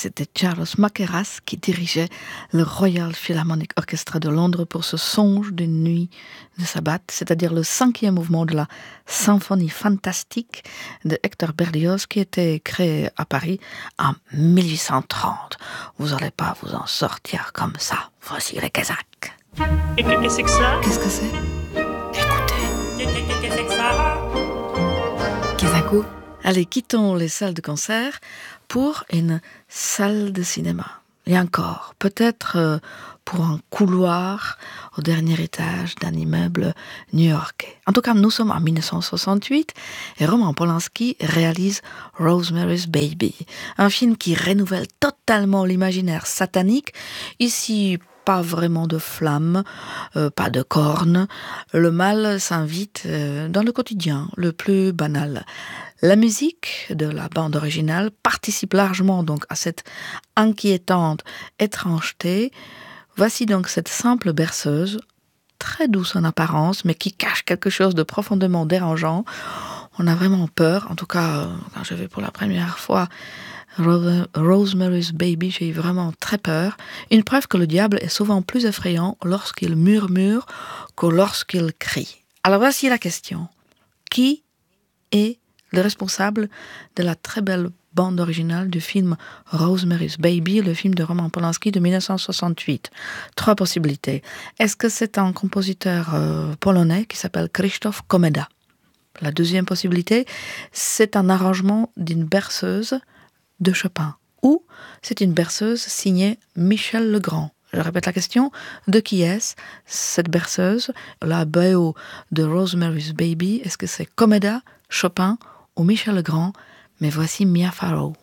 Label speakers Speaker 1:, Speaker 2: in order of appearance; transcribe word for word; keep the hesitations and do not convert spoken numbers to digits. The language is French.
Speaker 1: C'était Charles Mackerras qui dirigeait le Royal Philharmonic Orchestra de Londres pour ce songe d'une nuit de sabbat, c'est-à-dire le cinquième mouvement de la symphonie fantastique de Hector Berlioz qui était créé à Paris en mille huit cent trente. Vous n'allez pas vous en sortir comme ça. Voici les Kazakhs.
Speaker 2: Et qu'est-ce que c'est que ça?
Speaker 1: Qu'est-ce que c'est? Écoutez.
Speaker 2: Qu'est-ce que c'est que ça?
Speaker 1: Kazako. Allez, quittons les salles de concert pour une salle de cinéma. Et encore, peut-être euh, pour un couloir au dernier étage d'un immeuble new-yorkais. En tout cas, nous sommes en dix-neuf cent soixante-huit et Roman Polanski réalise Rosemary's Baby, un film qui renouvelle totalement l'imaginaire satanique. Ici, pas vraiment de flammes, euh, pas de cornes. Le mal s'invite euh, dans le quotidien, le plus banal. La musique de la bande originale participe largement donc à cette inquiétante étrangeté. Voici donc cette simple berceuse, très douce en apparence, mais qui cache quelque chose de profondément dérangeant. On a vraiment peur, en tout cas quand je vais pour la première fois Rosemary's Baby, j'ai eu vraiment très peur. Une preuve que le diable est souvent plus effrayant lorsqu'il murmure que lorsqu'il crie. Alors voici la question. Qui est le responsable de la très belle bande originale du film Rosemary's Baby, le film de Roman Polanski de dix-neuf cent soixante-huit. Trois possibilités. Est-ce que c'est un compositeur euh, polonais qui s'appelle Krzysztof Komeda? La deuxième possibilité, c'est un arrangement d'une berceuse de Chopin. Ou c'est une berceuse signée Michel Legrand. Je répète la question, de qui est-ce cette berceuse? La B O de Rosemary's Baby, est-ce que c'est Komeda, Chopin ou Michel Legrand? Mais voici Mia Farrow.